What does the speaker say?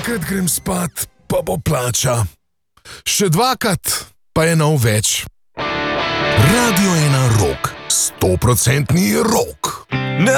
Enkrat grem spat, pa bo plača. Še dvakrat, pa je nov več. Radio 1 Rock, 100% rock.